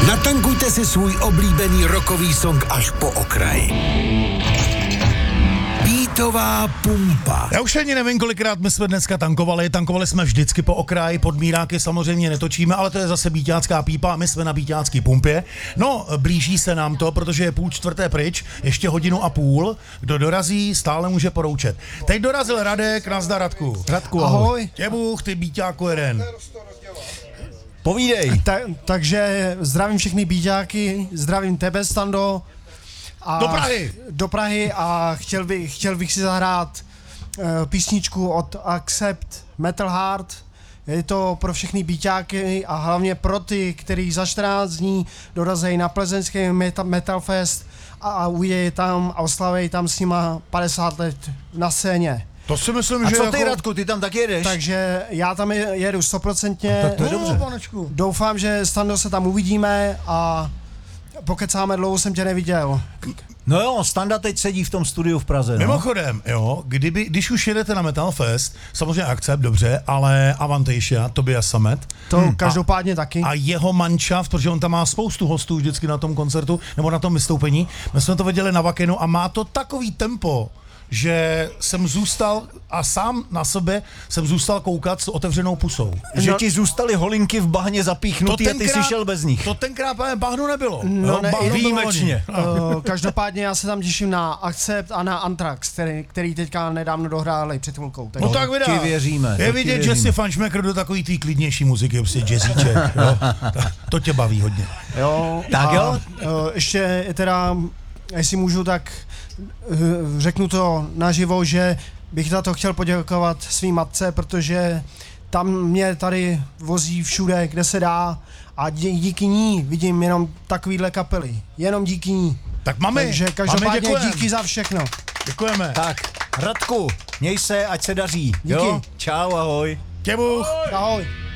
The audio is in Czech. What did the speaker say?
Natankujte si svůj oblíbený rockový song až po okraj. Beatová pumpa. Já už ani nevím, kolikrát my jsme dneska tankovali. Tankovali jsme vždycky po okraji, podmíráky samozřejmě netočíme, ale to je zase beatácká pípa a my jsme na beatácký pumpě. No, blíží se nám to, protože je 3:30 pryč, ještě 1,5 hodiny. Kdo dorazí, stále může poroučet. Teď dorazil Radek, nazdar Radku. Radku, ahoj. Tě Bůh, ty beatáku jeden. Povídej. Takže zdravím všechny beatáky, zdravím tebe, Stando. A do Prahy a chtěl bych si zahrát písničku od Accept Metal Heart. Je to pro všechny beatáky a hlavně pro ty, kteří za 14 dní dorazí na plzeňský Metal Fest a ujejí tam a oslaví tam s nima 50 let na scéně. To si myslím, a že co jako... ty, Radku, ty tam taky jedeš? Takže já tam jedu 100%. Tak to je dobře. Panečku. Doufám, že Stando se tam uvidíme a pokecáme, dlouho jsem tě neviděl. No jo, Standa teď sedí v tom studiu v Praze. No? Mimochodem, jo, když už jedete na Metal Fest, samozřejmě Accept, dobře, ale Avantasia, Tobias Sammet. To každopádně taky. A jeho manšaft, protože on tam má spoustu hostů vždycky na tom koncertu, nebo na tom vystoupení. My jsme to viděli na Vakenu a má to takový tempo, že jsem zůstal a sám na sebe jsem zůstal koukat s otevřenou pusou. Že ti zůstaly holinky v bahně zapíchnutý a ty jsi šel bez nich. To tenkrát bahnu nebylo. No, ne, výjimečně. Každopádně já se tam těším na Accept a na Anthrax, který teďka nedávno dohráli před chvilkou. No tak vydá. Ti věříme. Je vidět, že si fanšmekr do takový tý klidnější muziky, prostě jazzíček. Jo. To tě baví hodně. Jo, tak jo. Ještě teda, jestli můžu, tak řeknu to naživo, že bych za to chtěl poděkovat svý matce, protože tam mě tady vozí všude, kde se dá a díky ní vidím jenom takovýhle kapely. Jenom díky ní. Tak mami, takže každopádně mami, díky za všechno. Děkujeme. Tak, Radku, měj se, ať se daří. Díky. Jo? Čau, ahoj. Tě Bůh. Ahoj.